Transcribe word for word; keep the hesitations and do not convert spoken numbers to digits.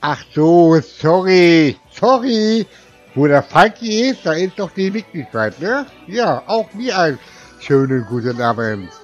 Ach so, sorry, sorry. Wo der Falki ist, da ist doch die Möglichkeit, ne? Ja, auch mir einen schönen guten Abend.